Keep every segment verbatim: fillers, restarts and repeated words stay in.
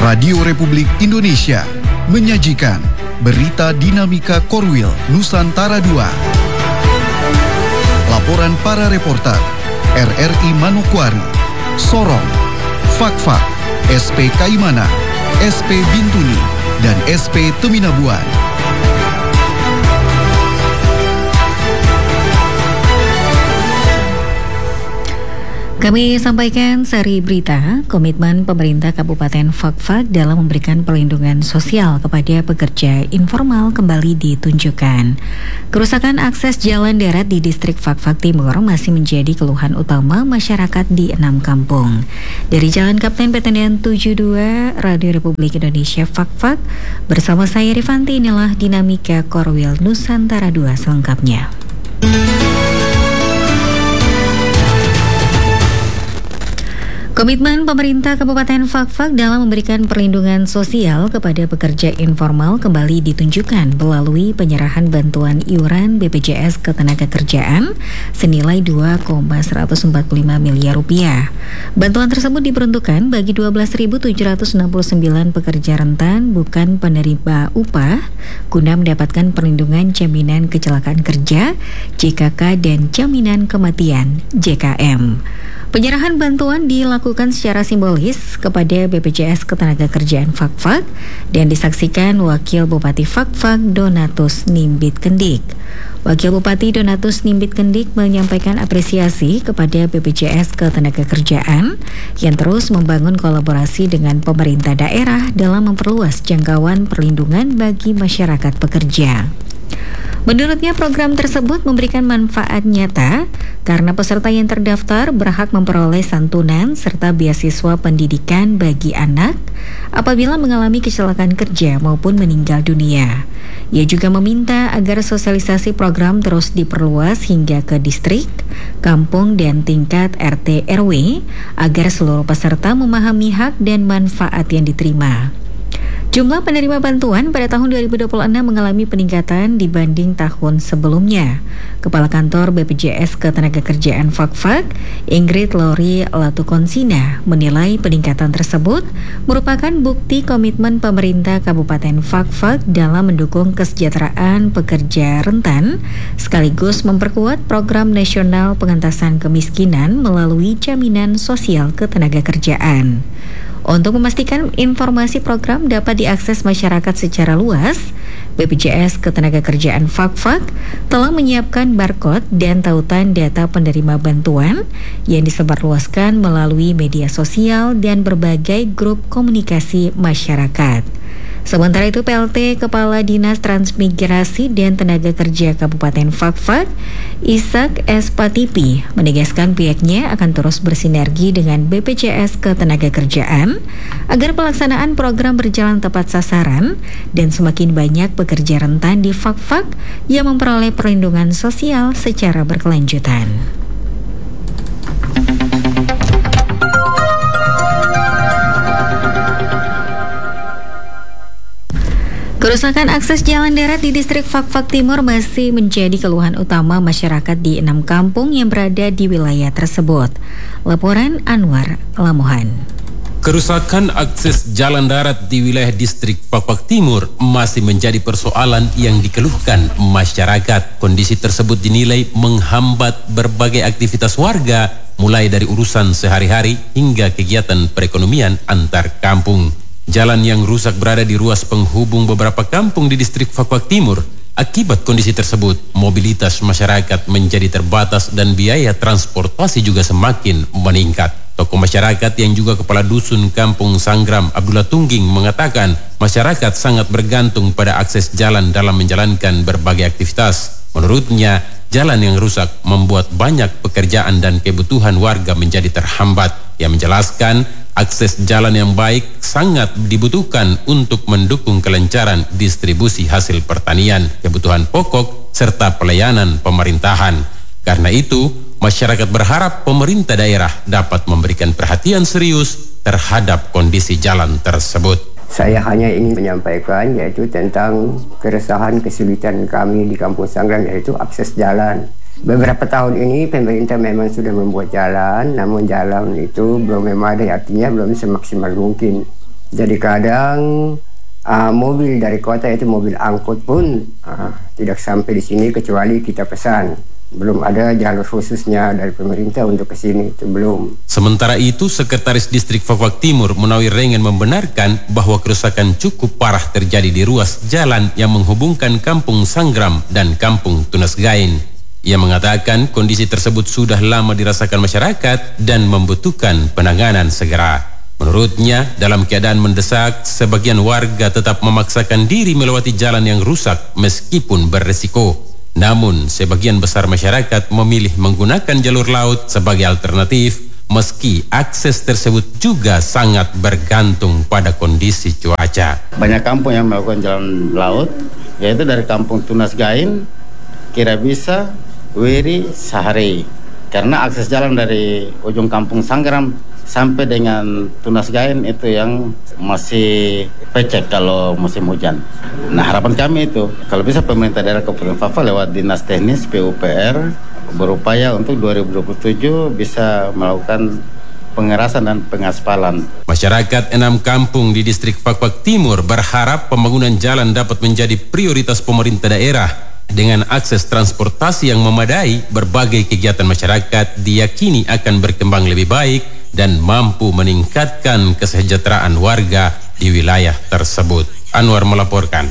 Radio Republik Indonesia menyajikan berita dinamika Korwil Nusantara dua. Laporan para reporter R R I Manokwari, Sorong, Fakfak, S P Kaimana, S P Bintuni, dan S P Teminabuan. Kami sampaikan seri berita komitmen pemerintah Kabupaten Fakfak dalam memberikan perlindungan sosial kepada pekerja informal kembali ditunjukkan. Kerusakan akses jalan darat di distrik Fakfak Timur masih menjadi keluhan utama masyarakat di enam kampung. Dari Jalan Kapten Petendian tujuh puluh dua, Radio Republik Indonesia Fakfak, bersama saya Rifanti, inilah dinamika Korwil Nusantara dua selengkapnya. Komitmen pemerintah Kabupaten Fakfak dalam memberikan perlindungan sosial kepada pekerja informal kembali ditunjukkan melalui penyerahan bantuan iuran B P J S Ketenagakerjaan senilai dua koma seratus empat puluh lima miliar rupiah. Bantuan tersebut diperuntukkan bagi dua belas ribu tujuh ratus enam puluh sembilan pekerja rentan bukan penerima upah guna mendapatkan perlindungan jaminan kecelakaan kerja J K K dan jaminan kematian J K M. Penyerahan bantuan dilakukan secara simbolis kepada B P J S Ketenagakerjaan Fakfak dan disaksikan Wakil Bupati Fakfak Donatus Nimbit Kendik. Wakil Bupati Donatus Nimbit Kendik menyampaikan apresiasi kepada B P J S Ketenagakerjaan yang terus membangun kolaborasi dengan pemerintah daerah dalam memperluas jangkauan perlindungan bagi masyarakat pekerja. Menurutnya program tersebut memberikan manfaat nyata karena peserta yang terdaftar berhak memperoleh santunan serta beasiswa pendidikan bagi anak apabila mengalami kecelakaan kerja maupun meninggal dunia. Ia juga meminta agar sosialisasi program terus diperluas hingga ke distrik, kampung, dan tingkat R T R W agar seluruh peserta memahami hak dan manfaat yang diterima. Jumlah penerima bantuan pada tahun dua ribu dua puluh enam mengalami peningkatan dibanding tahun sebelumnya. Kepala Kantor B P J S Ketenagakerjaan Fakfak, Ingrid Lori Latukonsina, menilai peningkatan tersebut merupakan bukti komitmen pemerintah Kabupaten Fakfak dalam mendukung kesejahteraan pekerja rentan, sekaligus memperkuat program nasional pengentasan kemiskinan melalui jaminan sosial ketenagakerjaan. Untuk memastikan informasi program dapat diakses masyarakat secara luas, B P J S Ketenagakerjaan Fakfak telah menyiapkan barcode dan tautan data penerima bantuan yang disebarluaskan melalui media sosial dan berbagai grup komunikasi masyarakat. Sementara itu, P L T Kepala Dinas Transmigrasi dan Tenaga Kerja Kabupaten Fakfak, Ishak S. Patipi, menegaskan pihaknya akan terus bersinergi dengan B P J S Ketenagakerjaan agar pelaksanaan program berjalan tepat sasaran dan semakin banyak pekerja rentan di Fakfak yang memperoleh perlindungan sosial secara berkelanjutan. Kerusakan akses jalan darat di distrik Fakfak Timur masih menjadi keluhan utama masyarakat di enam kampung yang berada di wilayah tersebut. Laporan Anwar Lamohan. Kerusakan akses jalan darat di wilayah distrik Fakfak Timur masih menjadi persoalan yang dikeluhkan masyarakat. Kondisi tersebut dinilai menghambat berbagai aktivitas warga, mulai dari urusan sehari-hari hingga kegiatan perekonomian antar kampung. Jalan yang rusak berada di ruas penghubung beberapa kampung di distrik Fakfak Timur. Akibat kondisi tersebut, mobilitas masyarakat menjadi terbatas dan biaya transportasi juga semakin meningkat. Tokoh masyarakat yang juga kepala dusun Kampung Sanggram, Abdullah Tungging, mengatakan masyarakat sangat bergantung pada akses jalan dalam menjalankan berbagai aktivitas. Menurutnya, jalan yang rusak membuat banyak pekerjaan dan kebutuhan warga menjadi terhambat. Ia menjelaskan akses jalan yang baik sangat dibutuhkan untuk mendukung kelancaran distribusi hasil pertanian, kebutuhan pokok, serta pelayanan pemerintahan. Karena itu, masyarakat berharap pemerintah daerah dapat memberikan perhatian serius terhadap kondisi jalan tersebut. Saya hanya ingin menyampaikan yaitu tentang keresahan kesulitan kami di Kampung Sanggram, yaitu akses jalan. Beberapa tahun ini pemerintah memang sudah membuat jalan, namun jalan itu belum memadai, artinya belum semaksimal mungkin. Jadi kadang uh, mobil dari kota itu mobil angkut pun uh, tidak sampai di sini kecuali kita pesan. Belum ada jalur khususnya dari pemerintah untuk ke sini, itu belum. Sementara itu, Sekretaris Distrik Fak-Fak Timur Munawir Rengen membenarkan bahwa kerusakan cukup parah terjadi di ruas jalan yang menghubungkan Kampung Sanggram dan Kampung Tunas Gain. Ia mengatakan kondisi tersebut sudah lama dirasakan masyarakat dan membutuhkan penanganan segera. Menurutnya, dalam keadaan mendesak, sebagian warga tetap memaksakan diri melewati jalan yang rusak meskipun beresiko. Namun, sebagian besar masyarakat memilih menggunakan jalur laut sebagai alternatif, meski akses tersebut juga sangat bergantung pada kondisi cuaca. Banyak kampung yang melakukan jalan laut, yaitu dari Kampung Tunas Gain, Kirabisa, Wiri, Sahari. Karena akses jalan dari ujung Kampung Sanggram sampai dengan Tunas Gain itu yang masih pecek kalau musim hujan. Nah, harapan kami itu kalau bisa pemerintah daerah Kabupaten Fak-Fak lewat Dinas Teknis P U P R berupaya untuk dua ribu dua puluh tujuh bisa melakukan pengerasan dan pengaspalan. Masyarakat enam kampung di distrik Fak-Fak Timur berharap pembangunan jalan dapat menjadi prioritas pemerintah daerah. Dengan akses transportasi yang memadai, berbagai kegiatan masyarakat diyakini akan berkembang lebih baik dan mampu meningkatkan kesejahteraan warga di wilayah tersebut. Anwar melaporkan.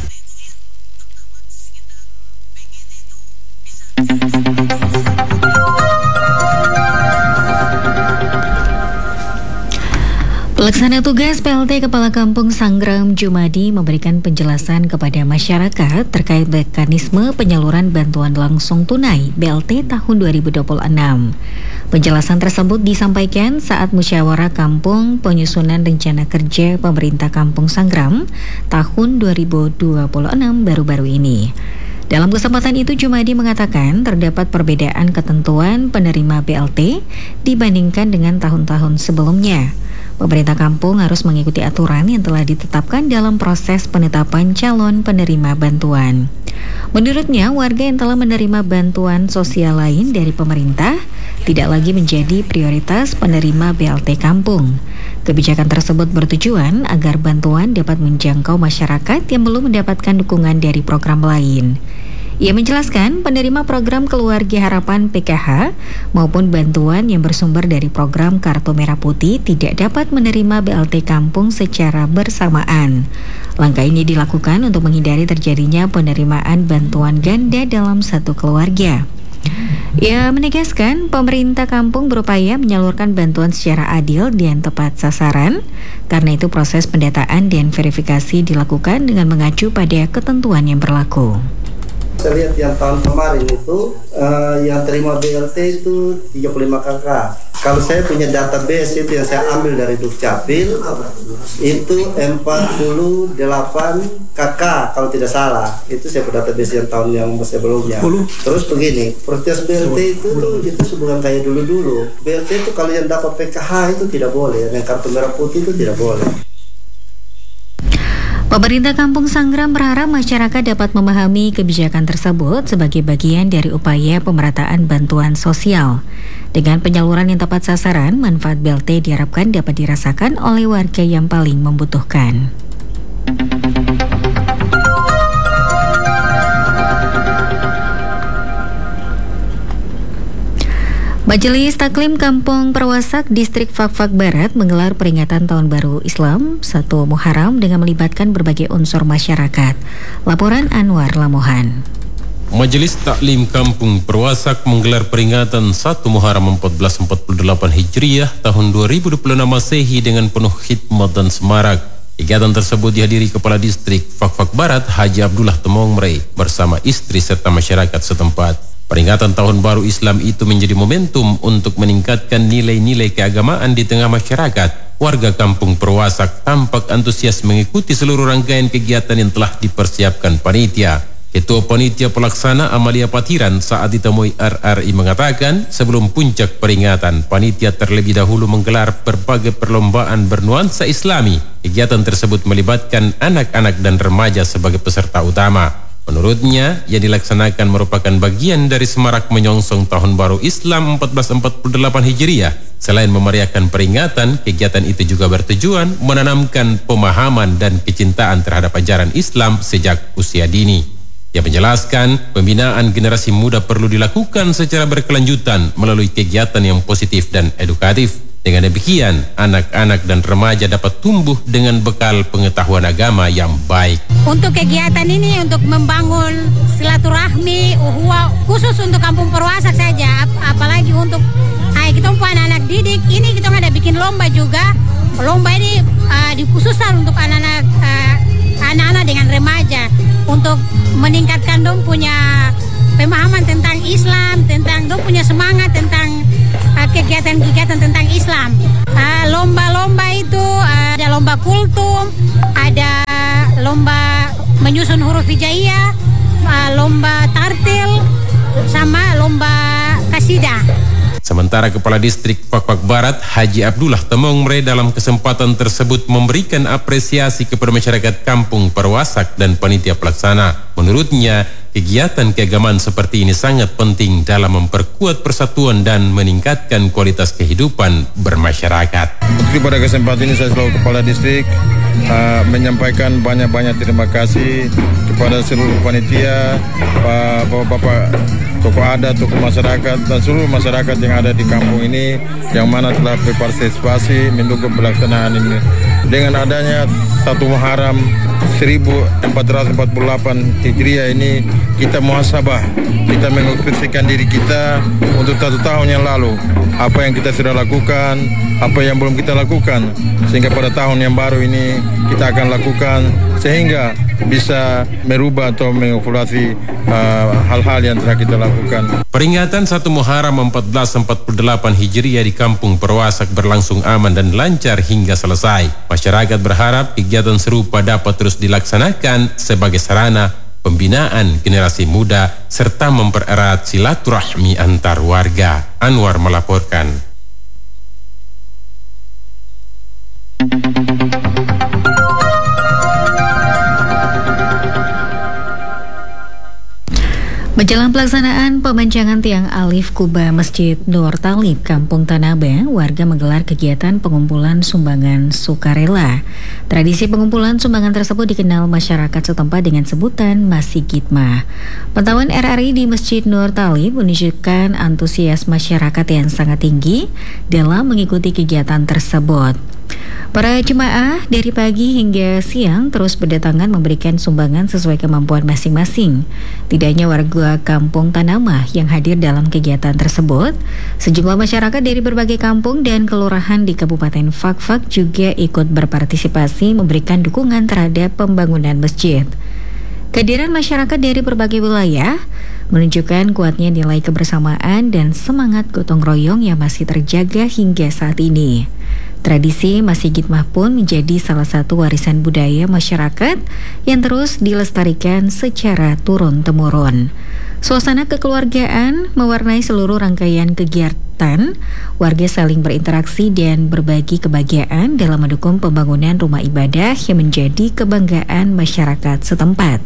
Pelaksana tugas P L T Kepala Kampung Sanggram Jumadi memberikan penjelasan kepada masyarakat terkait mekanisme penyaluran bantuan langsung tunai B L T tahun dua ribu dua puluh enam. Penjelasan tersebut disampaikan saat musyawarah kampung penyusunan rencana kerja pemerintah Kampung Sanggram tahun dua ribu dua puluh enam baru-baru ini. Dalam kesempatan itu, Jumadi mengatakan terdapat perbedaan ketentuan penerima B L T dibandingkan dengan tahun-tahun sebelumnya. Pemerintah kampung harus mengikuti aturan yang telah ditetapkan dalam proses penetapan calon penerima bantuan. Menurutnya, warga yang telah menerima bantuan sosial lain dari pemerintah tidak lagi menjadi prioritas penerima B L T kampung. Kebijakan tersebut bertujuan agar bantuan dapat menjangkau masyarakat yang belum mendapatkan dukungan dari program lain. Ia menjelaskan penerima program Keluarga Harapan P K H maupun bantuan yang bersumber dari program Kartu Merah Putih tidak dapat menerima B L T kampung secara bersamaan. Langkah ini dilakukan untuk menghindari terjadinya penerimaan bantuan ganda dalam satu keluarga. Ia menegaskan pemerintah kampung berupaya menyalurkan bantuan secara adil dan tepat sasaran. Karena itu proses pendataan dan verifikasi dilakukan dengan mengacu pada ketentuan yang berlaku. Saya lihat yang tahun kemarin itu uh, yang terima B L T itu tiga puluh lima kakak. Kalau saya punya database itu yang saya ambil dari Dukcapil itu empat puluh delapan kakak kalau tidak salah. Itu saya punya database yang tahun yang sebelumnya. Terus begini, proses B L T itu tuh itu bukan kayak dulu-dulu. B L T itu kalau yang dapat P K H itu tidak boleh, yang kartu merah putih itu tidak boleh. Pemerintah Kampung Sanggram berharap masyarakat dapat memahami kebijakan tersebut sebagai bagian dari upaya pemerataan bantuan sosial. Dengan penyaluran yang tepat sasaran, manfaat B L T diharapkan dapat dirasakan oleh warga yang paling membutuhkan. Majelis Taklim Kampung Perwasak Distrik Fak-Fak Barat menggelar peringatan Tahun Baru Islam satu Muharram dengan melibatkan berbagai unsur masyarakat. Laporan Anwar Lamohan. Majelis Taklim Kampung Perwasak menggelar peringatan satu Muharram seribu empat ratus empat puluh delapan Hijriah tahun dua ribu dua puluh enam Masehi dengan penuh khidmat dan semarak. Kegiatan tersebut dihadiri Kepala Distrik Fak-Fak Barat Haji Abdullah Temongmrey bersama istri serta masyarakat setempat. Peringatan Tahun Baru Islam itu menjadi momentum untuk meningkatkan nilai-nilai keagamaan di tengah masyarakat. Warga Kampung Perwasak tampak antusias mengikuti seluruh rangkaian kegiatan yang telah dipersiapkan panitia. Ketua Panitia Pelaksana Amalia Patiran saat ditemui R R I mengatakan sebelum puncak peringatan, panitia terlebih dahulu menggelar berbagai perlombaan bernuansa Islami. Kegiatan tersebut melibatkan anak-anak dan remaja sebagai peserta utama. Menurutnya, yang dilaksanakan merupakan bagian dari semarak menyongsong Tahun Baru Islam seribu empat ratus empat puluh delapan Hijriah. Selain memeriahkan peringatan, kegiatan itu juga bertujuan menanamkan pemahaman dan kecintaan terhadap ajaran Islam sejak usia dini. Ia menjelaskan, pembinaan generasi muda perlu dilakukan secara berkelanjutan melalui kegiatan yang positif dan edukatif. Dengan demikian, anak-anak dan remaja dapat tumbuh dengan bekal pengetahuan agama yang baik. Untuk kegiatan ini untuk membangun silaturahmi, uhuah, khusus untuk Kampung Perwasak saja, ap apalagi untuk ay, kita punya anak-anak didik, ini kita ada bikin lomba juga. Lomba ini uh, dikhususkan untuk anak-anak uh, anak-anak dengan remaja untuk meningkatkan dong punya pemahaman tentang Islam, tentang dong punya semangat tentang kegiatan-kegiatan uh, tentang Islam. Lomba-lomba uh, itu uh, ada lomba kultum, ada lomba menyusun huruf hijaiyah, uh, lomba tartil, sama lomba kasidah. Sementara Kepala Distrik Fak-Fak Barat, Haji Abdullah Temongre, dalam kesempatan tersebut memberikan apresiasi kepada masyarakat Kampung Perwasak dan panitia pelaksana. Menurutnya, kegiatan keagamaan seperti ini sangat penting dalam memperkuat persatuan dan meningkatkan kualitas kehidupan bermasyarakat. Jadi pada kesempatan ini saya selaku Kepala Distrik uh, menyampaikan banyak-banyak terima kasih kepada seluruh panitia, bapak-bapak, tokoh adat, tokoh masyarakat, dan seluruh masyarakat yang ada di kampung ini yang mana telah berpartisipasi mendukung pelaksanaan ini. Dengan adanya satu Muharram seribu empat ratus empat puluh delapan Hijriah ini, kita muhasabah, kita mengintrospeksikan diri kita untuk satu tahun yang lalu, apa yang kita sudah lakukan, apa yang belum kita lakukan, sehingga pada tahun yang baru ini kita akan lakukan sehingga bisa merubah atau mengevaluasi hal-hal uh, yang telah kita lakukan. Peringatan satu Muharram seribu empat ratus empat puluh delapan Hijriah di Kampung Perwasak berlangsung aman dan lancar hingga selesai. Masyarakat berharap kegiatan serupa dapat terus dilaksanakan sebagai sarana pembinaan generasi muda serta mempererat silaturahmi antar warga. Anwar melaporkan. Menjelang pelaksanaan pemanjangan tiang alif Kuba Masjid Nur Talib, Kampung Tanaba, warga menggelar kegiatan pengumpulan sumbangan sukarela. Tradisi pengumpulan sumbangan tersebut dikenal masyarakat setempat dengan sebutan Masih Gitmah. Pantauan R R I di Masjid Nur Talib menunjukkan antusias masyarakat yang sangat tinggi dalam mengikuti kegiatan tersebut. Para jemaah dari pagi hingga siang terus berdatangan memberikan sumbangan sesuai kemampuan masing-masing. Tidak hanya warga Kampung Tanamah yang hadir dalam kegiatan tersebut, sejumlah masyarakat dari berbagai kampung dan kelurahan di Kabupaten Fak-Fak juga ikut berpartisipasi memberikan dukungan terhadap pembangunan masjid. Kehadiran masyarakat dari berbagai wilayah menunjukkan kuatnya nilai kebersamaan dan semangat gotong royong yang masih terjaga hingga saat ini. Tradisi Masih Gitmah pun menjadi salah satu warisan budaya masyarakat yang terus dilestarikan secara turun-temurun. Suasana kekeluargaan mewarnai seluruh rangkaian kegiatan. Warga saling berinteraksi dan berbagi kebahagiaan dalam mendukung pembangunan rumah ibadah yang menjadi kebanggaan masyarakat setempat.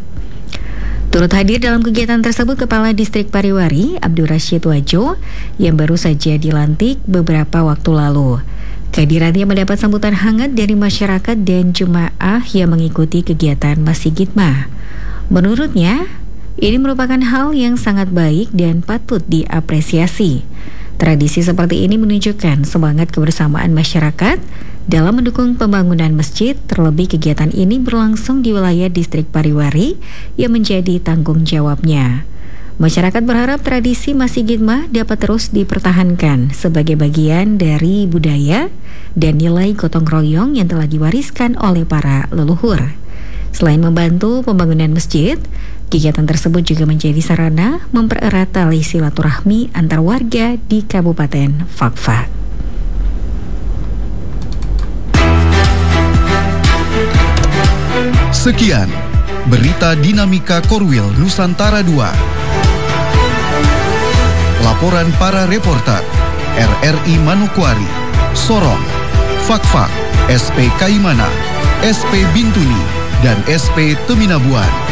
Turut hadir dalam kegiatan tersebut Kepala Distrik Pariwari, Abdul Rashid Wajo, yang baru saja dilantik beberapa waktu lalu. Kehadirannya mendapat sambutan hangat dari masyarakat dan jemaah yang mengikuti kegiatan Masih Gitmah. Menurutnya, ini merupakan hal yang sangat baik dan patut diapresiasi. Tradisi seperti ini menunjukkan semangat kebersamaan masyarakat dalam mendukung pembangunan masjid, terlebih kegiatan ini berlangsung di wilayah Distrik Pariwari yang menjadi tanggung jawabnya. Masyarakat berharap tradisi Masih Gitmah dapat terus dipertahankan sebagai bagian dari budaya dan nilai gotong royong yang telah diwariskan oleh para leluhur. Selain membantu pembangunan masjid, kegiatan tersebut juga menjadi sarana mempererat tali silaturahmi antar warga di Kabupaten Fak-Fak. Sekian berita dinamika Korwil Nusantara dua. Laporan para reporter R R I Manokwari, Sorong, Fak-Fak, S P Kaimana, S P Bintuni, dan S P Teminabuan.